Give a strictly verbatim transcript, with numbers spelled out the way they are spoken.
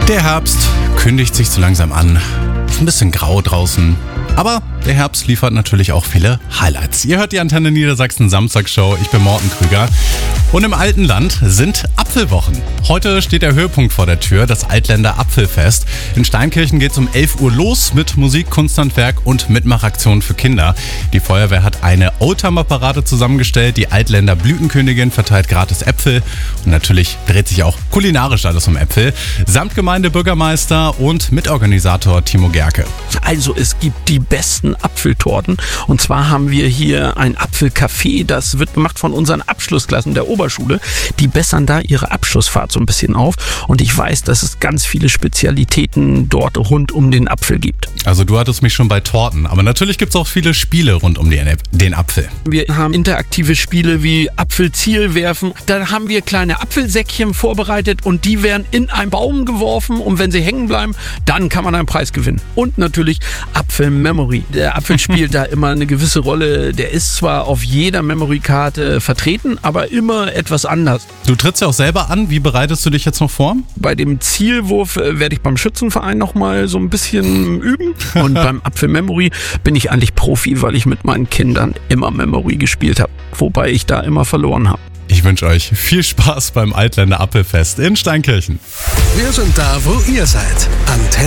Der Herbst kündigt sich so langsam an. Ist ein bisschen grau draußen. Aber der Herbst liefert natürlich auch viele Highlights. Ihr hört die Antenne Niedersachsen Samstagsshow. Ich bin Morten Krüger. Und im alten Land sind Apfelwochen. Heute steht der Höhepunkt vor der Tür, das Altländer Apfelfest. In Steinkirchen geht es um elf Uhr los mit Musik, Kunsthandwerk und Mitmachaktionen für Kinder. Die Feuerwehr hat eine Oldtimer-Parade zusammengestellt. Die Altländer Blütenkönigin verteilt gratis Äpfel. Und natürlich dreht sich auch kulinarisch alles um Äpfel. Samt Gemeindebürgermeister und Mitorganisator Timo Gerke. Also es gibt die besten Apfeltorten. Und zwar haben wir hier ein Apfelcafé. Das wird gemacht von unseren Abschlussklassen der Oberschule. Die bessern da ihre Abschlussfahrt so ein bisschen auf. Und ich weiß, dass es ganz viele Spezialitäten dort rund um den Apfel gibt. Also du hattest mich schon bei Torten. Aber natürlich gibt es auch viele Spiele rund um den, den Apfel. Wir haben interaktive Spiele wie Apfelziel werfen. Da haben wir kleine Apfelsäckchen vorbereitet und die werden in einen Baum geworfen. Und wenn sie hängen bleiben, dann kann man einen Preis gewinnen. Und natürlich Apfel-Memory. Der Apfel spielt da immer eine gewisse Rolle. Der ist zwar auf jeder Memory-Karte vertreten, aber immer etwas anders. Du trittst ja auch selber an. Wie bereitest du dich jetzt noch vor? Bei dem Zielwurf äh, werde ich beim Schützenverein noch mal so ein bisschen üben. Und beim Apfel-Memory bin ich eigentlich Profi, weil ich mit meinen Kindern immer Memory gespielt habe. Wobei ich da immer verloren habe. Ich wünsche euch viel Spaß beim Altländer Apfelfest in Steinkirchen. Wir sind da, wo ihr seid. Antenne